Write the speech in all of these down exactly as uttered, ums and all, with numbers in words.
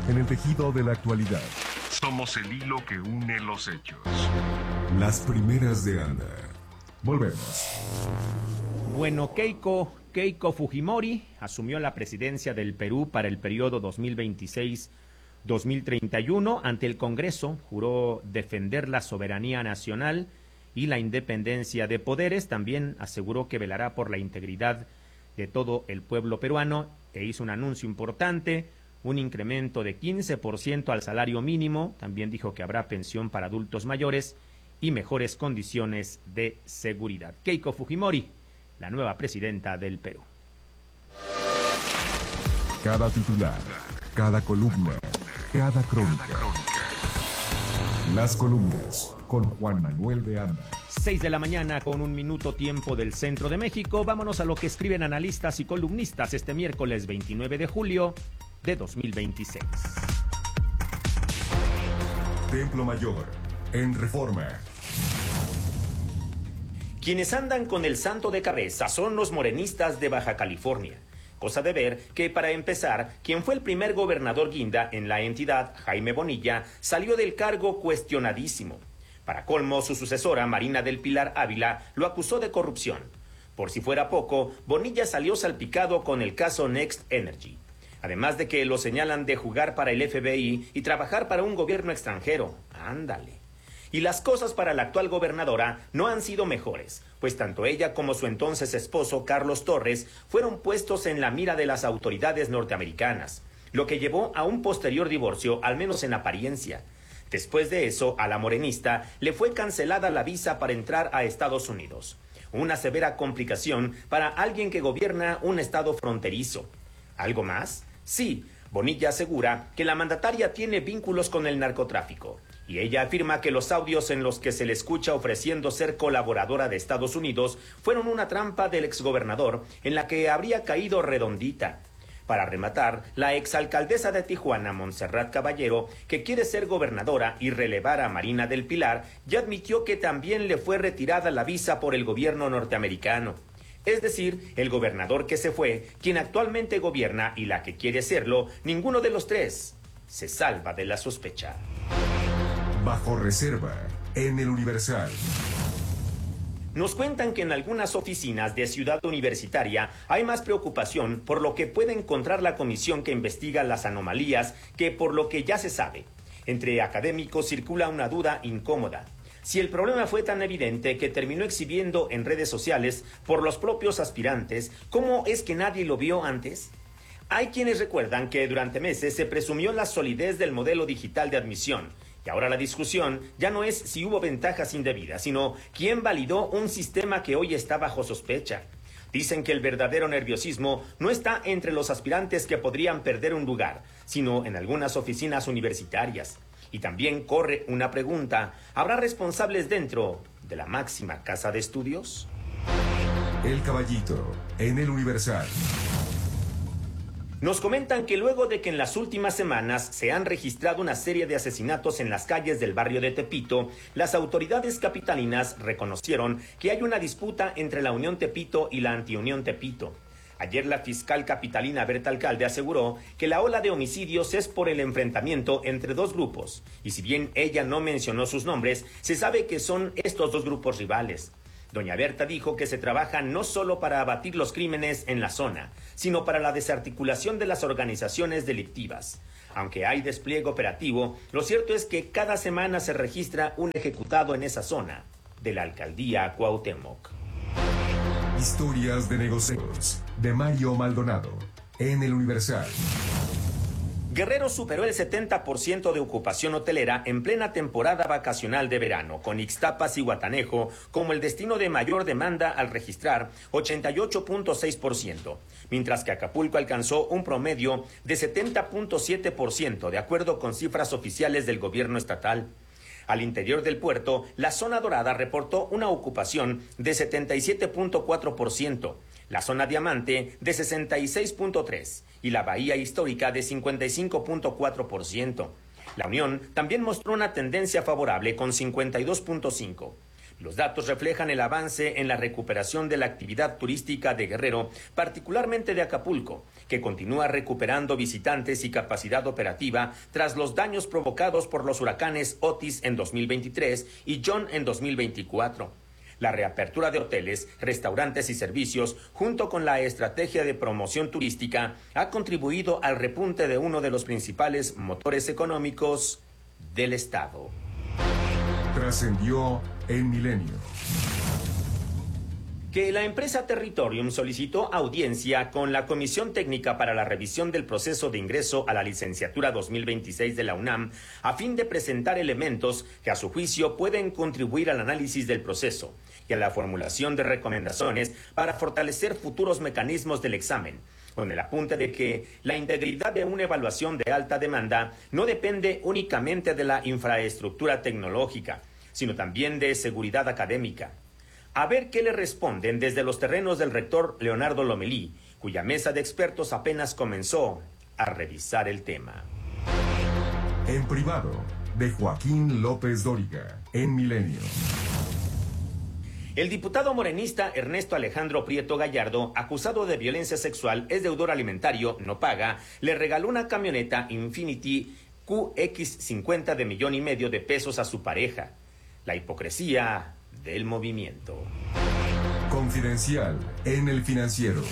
en el tejido de la actualidad. Somos el hilo que une los hechos. Las primeras de Anda. Volvemos. Bueno, Keiko, Keiko Fujimori asumió la presidencia del Perú para el periodo dos mil veintiséis a dos mil treinta y uno. Ante el Congreso juró defender la soberanía nacional y la independencia de poderes. También aseguró que velará por la integridad de todo el pueblo peruano e hizo un anuncio importante, un incremento de quince por ciento al salario mínimo. También dijo que habrá pensión para adultos mayores y mejores condiciones de seguridad. Keiko Fujimori, la nueva presidenta del Perú. Cada titular, cada columna, cada crónica. Las columnas con Juan Manuel de Anda. Seis de la mañana con un minuto tiempo del centro de México. Vámonos a lo que escriben analistas y columnistas este miércoles veintinueve de julio de dos mil veintiséis. Templo Mayor, en Reforma. Quienes andan con el santo de cabeza son los morenistas de Baja California. Cosa de ver que, para empezar, quien fue el primer gobernador guinda en la entidad, Jaime Bonilla, salió del cargo cuestionadísimo. Para colmo, su sucesora, Marina del Pilar Ávila, lo acusó de corrupción. Por si fuera poco, Bonilla salió salpicado con el caso Next Energy. Además de que lo señalan de jugar para el F B I y trabajar para un gobierno extranjero. Ándale. Y las cosas para la actual gobernadora no han sido mejores, pues tanto ella como su entonces esposo, Carlos Torres, fueron puestos en la mira de las autoridades norteamericanas, lo que llevó a un posterior divorcio, al menos en apariencia. Después de eso, a la morenista le fue cancelada la visa para entrar a Estados Unidos. Una severa complicación para alguien que gobierna un estado fronterizo. ¿Algo más? Sí, Bonilla asegura que la mandataria tiene vínculos con el narcotráfico. Y ella afirma que los audios en los que se le escucha ofreciendo ser colaboradora de Estados Unidos fueron una trampa del exgobernador en la que habría caído redondita. Para rematar, la exalcaldesa de Tijuana, Montserrat Caballero, que quiere ser gobernadora y relevar a Marina del Pilar, ya admitió que también le fue retirada la visa por el gobierno norteamericano. Es decir, el gobernador que se fue, quien actualmente gobierna y la que quiere serlo, ninguno de los tres se salva de la sospecha. Bajo reserva, en el Universal. Nos cuentan que en algunas oficinas de Ciudad Universitaria hay más preocupación por lo que puede encontrar la comisión que investiga las anomalías que por lo que ya se sabe. Entre académicos circula una duda incómoda. Si el problema fue tan evidente que terminó exhibiendo en redes sociales por los propios aspirantes, ¿cómo es que nadie lo vio antes? Hay quienes recuerdan que durante meses se presumió la solidez del modelo digital de admisión. Y ahora la discusión ya no es si hubo ventajas indebidas, sino quién validó un sistema que hoy está bajo sospecha. Dicen que el verdadero nerviosismo no está entre los aspirantes que podrían perder un lugar, sino en algunas oficinas universitarias. Y también corre una pregunta: ¿habrá responsables dentro de la máxima casa de estudios? El Caballito, en el Universal. Nos comentan que luego de que en las últimas semanas se han registrado una serie de asesinatos en las calles del barrio de Tepito, las autoridades capitalinas reconocieron que hay una disputa entre la Unión Tepito y la Antiunión Tepito. Ayer la fiscal capitalina Berta Alcalde aseguró que la ola de homicidios es por el enfrentamiento entre dos grupos, y si bien ella no mencionó sus nombres, se sabe que son estos dos grupos rivales. Doña Berta dijo que se trabaja no solo para abatir los crímenes en la zona, sino para la desarticulación de las organizaciones delictivas. Aunque hay despliegue operativo, lo cierto es que cada semana se registra un ejecutado en esa zona de la alcaldía Cuauhtémoc. Historias de negocios, de Mario Maldonado, en el Universal. Guerrero superó el setenta por ciento de ocupación hotelera en plena temporada vacacional de verano, con Ixtapas y Guatanejo como el destino de mayor demanda al registrar ochenta y ocho punto seis por ciento, mientras que Acapulco alcanzó un promedio de setenta punto siete por ciento, de acuerdo con cifras oficiales del gobierno estatal. Al interior del puerto, la zona dorada reportó una ocupación de setenta y siete punto cuatro por ciento, la zona diamante de sesenta y seis punto tres por ciento y la bahía histórica de cincuenta y cinco punto cuatro por ciento. La Unión también mostró una tendencia favorable con cincuenta y dos punto cinco por ciento. Los datos reflejan el avance en la recuperación de la actividad turística de Guerrero, particularmente de Acapulco, que continúa recuperando visitantes y capacidad operativa tras los daños provocados por los huracanes Otis en dos mil veintitrés y John en dos mil veinticuatro. La reapertura de hoteles, restaurantes y servicios, junto con la estrategia de promoción turística, ha contribuido al repunte de uno de los principales motores económicos del estado. Trascendió en Milenio. Que la empresa Territorium solicitó audiencia con la Comisión Técnica para la Revisión del Proceso de Ingreso a la Licenciatura dos mil veintiséis de la UNAM a fin de presentar elementos que a su juicio pueden contribuir al análisis del proceso y a la formulación de recomendaciones para fortalecer futuros mecanismos del examen, con el apunte de que la integridad de una evaluación de alta demanda no depende únicamente de la infraestructura tecnológica, sino también de seguridad académica. A ver qué le responden desde los terrenos del rector Leonardo Lomelí, cuya mesa de expertos apenas comenzó a revisar el tema. En privado, de Joaquín López Dóriga, en Milenio. El diputado morenista Ernesto Alejandro Prieto Gallardo, acusado de violencia sexual, es deudor alimentario, no paga, le regaló una camioneta Infiniti Q X cincuenta de millón y medio de pesos a su pareja. La hipocresía del movimiento. Confidencial en El Financiero.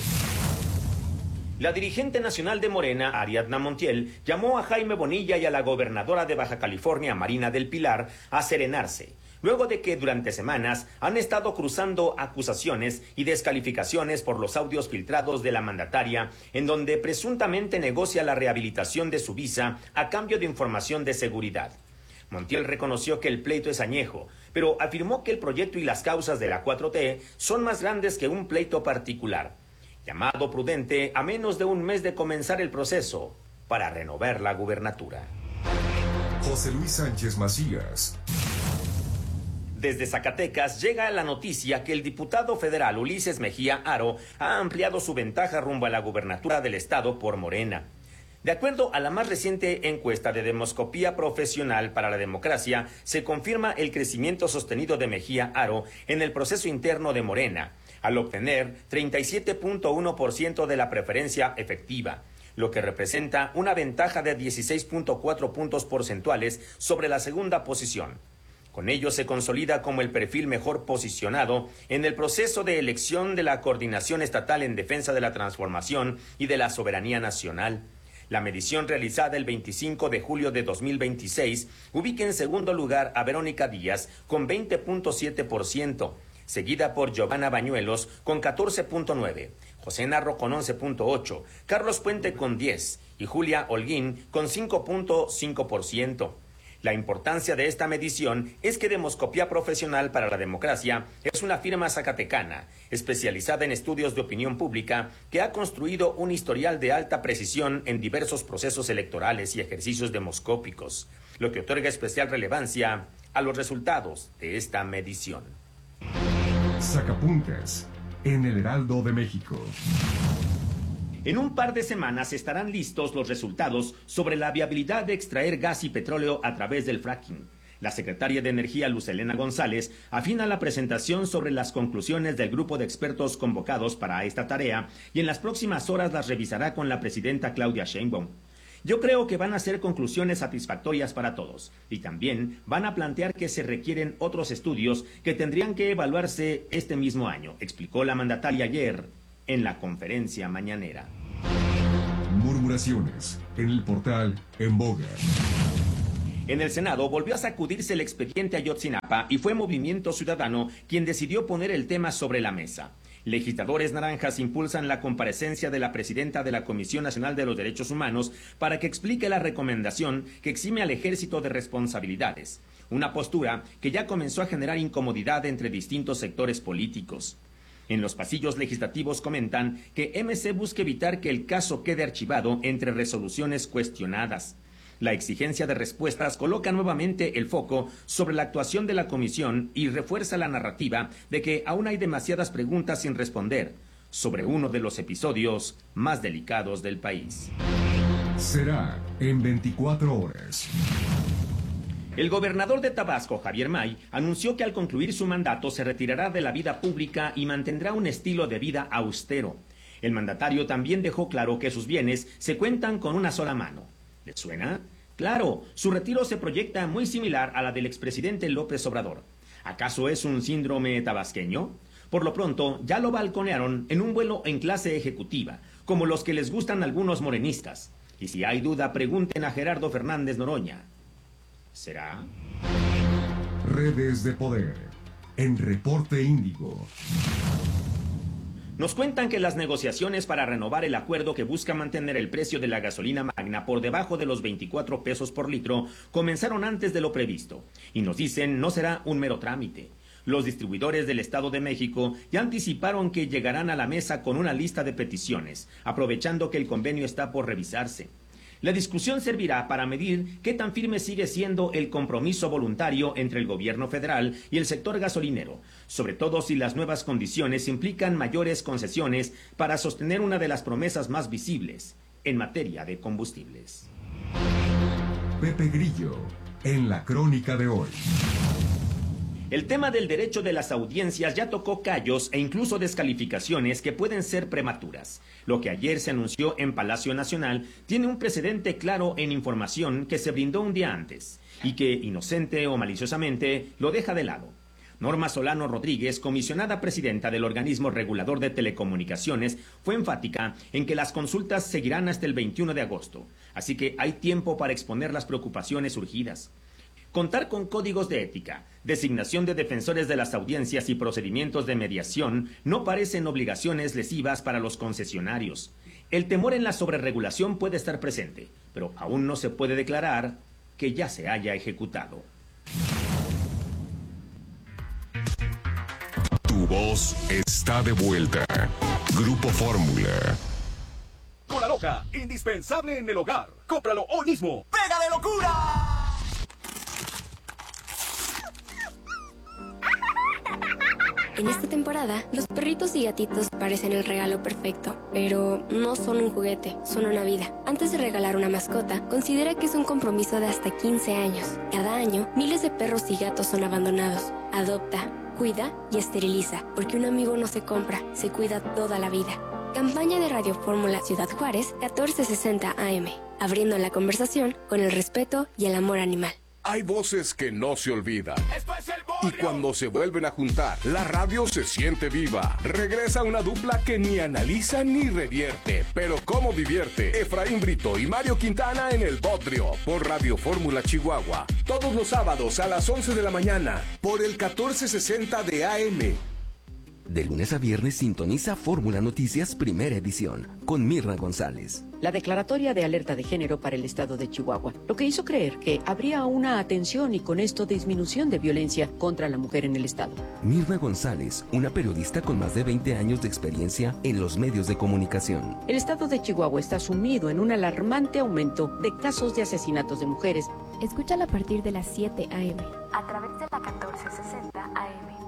La dirigente nacional de Morena, Ariadna Montiel, llamó a Jaime Bonilla y a la gobernadora de Baja California, Marina del Pilar, a serenarse, luego de que durante semanas han estado cruzando acusaciones y descalificaciones por los audios filtrados de la mandataria, en donde presuntamente negocia la rehabilitación de su visa a cambio de información de seguridad. Montiel reconoció que el pleito es añejo, pero afirmó que el proyecto y las causas de la cuatro T son más grandes que un pleito particular. Llamado prudente a menos de un mes de comenzar el proceso para renovar la gubernatura. José Luis Sánchez Macías. Desde Zacatecas llega la noticia que el diputado federal Ulises Mejía Aro ha ampliado su ventaja rumbo a la gubernatura del estado por Morena. De acuerdo a la más reciente encuesta de Demoscopía Profesional para la Democracia, se confirma el crecimiento sostenido de Mejía Aro en el proceso interno de Morena, al obtener treinta y siete punto uno por ciento de la preferencia efectiva, lo que representa una ventaja de dieciséis punto cuatro puntos porcentuales sobre la segunda posición. Con ello se consolida como el perfil mejor posicionado en el proceso de elección de la Coordinación Estatal en Defensa de la Transformación y de la Soberanía Nacional. La medición realizada el veinticinco de julio de dos mil veintiséis ubica en segundo lugar a Verónica Díaz con veinte punto siete por ciento, seguida por Giovanna Bañuelos con catorce punto nueve por ciento, José Narro con once punto ocho por ciento, Carlos Puente con diez por ciento y Julia Holguín con cinco punto cinco por ciento. La importancia de esta medición es que Demoscopía Profesional para la Democracia es una firma zacatecana especializada en estudios de opinión pública que ha construido un historial de alta precisión en diversos procesos electorales y ejercicios demoscópicos, lo que otorga especial relevancia a los resultados de esta medición. Sacapuntas en el Heraldo de México. En un par de semanas estarán listos los resultados sobre la viabilidad de extraer gas y petróleo a través del fracking. La secretaria de Energía, Luz Helena González, afina la presentación sobre las conclusiones del grupo de expertos convocados para esta tarea y en las próximas horas las revisará con la presidenta Claudia Sheinbaum. Yo creo que van a ser conclusiones satisfactorias para todos y también van a plantear que se requieren otros estudios que tendrían que evaluarse este mismo año, explicó la mandataria ayer en la conferencia mañanera. Murmuraciones en el portal En Boga. En el Senado volvió a sacudirse el expediente Ayotzinapa y fue Movimiento Ciudadano quien decidió poner el tema sobre la mesa. Legisladores naranjas impulsan la comparecencia de la presidenta de la Comisión Nacional de los Derechos Humanos para que explique la recomendación que exime al ejército de responsabilidades, una postura que ya comenzó a generar incomodidad entre distintos sectores políticos. En los pasillos legislativos comentan que M C busca evitar que el caso quede archivado entre resoluciones cuestionadas. La exigencia de respuestas coloca nuevamente el foco sobre la actuación de la comisión y refuerza la narrativa de que aún hay demasiadas preguntas sin responder sobre uno de los episodios más delicados del país. Será en veinticuatro horas. El gobernador de Tabasco, Javier May, anunció que al concluir su mandato se retirará de la vida pública y mantendrá un estilo de vida austero. El mandatario también dejó claro que sus bienes se cuentan con una sola mano. ¿Les suena? Claro, su retiro se proyecta muy similar a la del expresidente López Obrador. ¿Acaso es un síndrome tabasqueño? Por lo pronto, ya lo balconearon en un vuelo en clase ejecutiva, como los que les gustan algunos morenistas. Y si hay duda, pregunten a Gerardo Fernández Noroña. ¿Será? Redes de poder. En Reporte Índigo. Nos cuentan que las negociaciones para renovar el acuerdo que busca mantener el precio de la gasolina magna por debajo de los veinticuatro pesos por litro comenzaron antes de lo previsto. Y nos dicen no será un mero trámite. Los distribuidores del Estado de México ya anticiparon que llegarán a la mesa con una lista de peticiones, aprovechando que el convenio está por revisarse. La discusión servirá para medir qué tan firme sigue siendo el compromiso voluntario entre el gobierno federal y el sector gasolinero, sobre todo si las nuevas condiciones implican mayores concesiones para sostener una de las promesas más visibles en materia de combustibles. Pepe Grillo, en la crónica de hoy. El tema del derecho de las audiencias ya tocó callos e incluso descalificaciones que pueden ser prematuras. Lo que ayer se anunció en Palacio Nacional tiene un precedente claro en información que se brindó un día antes y que, inocente o maliciosamente, lo deja de lado. Norma Solano Rodríguez, comisionada presidenta del organismo regulador de telecomunicaciones, fue enfática en que las consultas seguirán hasta el veintiuno de agosto, así que hay tiempo para exponer las preocupaciones surgidas. Contar con códigos de ética, designación de defensores de las audiencias y procedimientos de mediación no parecen obligaciones lesivas para los concesionarios. El temor en la sobreregulación puede estar presente, pero aún no se puede declarar que ya se haya ejecutado. Tu voz está de vuelta. Grupo Fórmula. Cola Loca, indispensable en el hogar. Cómpralo hoy mismo. ¡Pega de locura! En esta temporada, los perritos y gatitos parecen el regalo perfecto, pero no son un juguete, son una vida. Antes de regalar una mascota, considera que es un compromiso de hasta quince años. Cada año, miles de perros y gatos son abandonados. Adopta, cuida y esteriliza, porque un amigo no se compra, se cuida toda la vida. Campaña de Radio Fórmula Ciudad Juárez, catorce sesenta A M. Abriendo la conversación con el respeto y el amor animal. Hay voces que no se olvidan. Y cuando se vuelven a juntar, la radio se siente viva. Regresa una dupla que ni analiza ni revierte, pero cómo divierte. Efraín Brito y Mario Quintana en El Bodrio, por Radio Fórmula Chihuahua. Todos los sábados a las once de la mañana, por el catorce sesenta de A M. De lunes a viernes sintoniza Fórmula Noticias Primera Edición, con Mirna González. La declaratoria de alerta de género para el estado de Chihuahua, lo que hizo creer que habría una atención y con esto disminución de violencia contra la mujer en el estado. Mirna González, una periodista con más de veinte años de experiencia en los medios de comunicación. El estado de Chihuahua está sumido en un alarmante aumento de casos de asesinatos de mujeres. Escúchala a partir de las siete A M. A través de la catorce sesenta A M.